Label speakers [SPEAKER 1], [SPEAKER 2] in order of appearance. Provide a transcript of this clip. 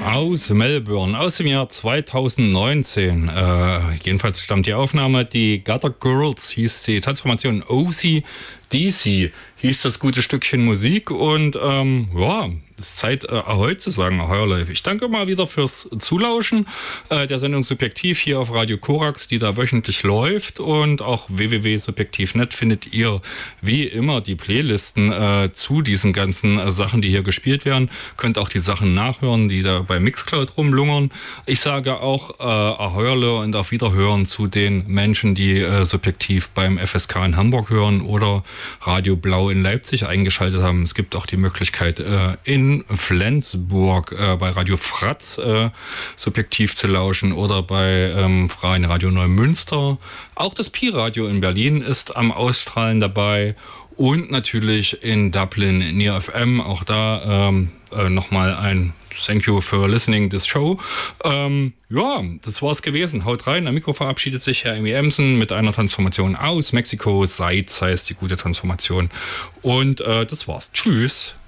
[SPEAKER 1] aus Melbourne aus dem Jahr 2019. Jedenfalls stammt die Aufnahme, die Gutter Girls hieß die Transformation OC-DC, hieß das gute Stückchen Musik und es ist Zeit, Ahoi zu sagen, Ahoi Live. Ich danke mal wieder fürs Zulauschen der Sendung Subjektiv hier auf Radio Korax, die da wöchentlich läuft, und auch www.subjektiv.net findet ihr wie immer die Playlisten zu diesen ganzen Sachen, die hier gespielt werden. Könnt auch die Sachen nachhören, die da bei Mixcloud rumlungern. Ich sage auch Ahoi und auf Wiederhören zu den Menschen, die Subjektiv beim FSK in Hamburg hören oder Radio Blau in Leipzig eingeschaltet haben. Es gibt auch die Möglichkeit, in Flensburg bei Radio Fratz Subjektiv zu lauschen oder bei Freien Radio Neumünster. Auch das Pi-Radio in Berlin ist am Ausstrahlen dabei und natürlich in Dublin in Near FM. Auch da nochmal ein Thank you for listening this show. Das war's gewesen. Haut rein. Am Mikro verabschiedet sich Herr Emmy Emsen mit einer Transformation aus Mexiko. Seitz heißt die gute Transformation. Und das war's. Tschüss.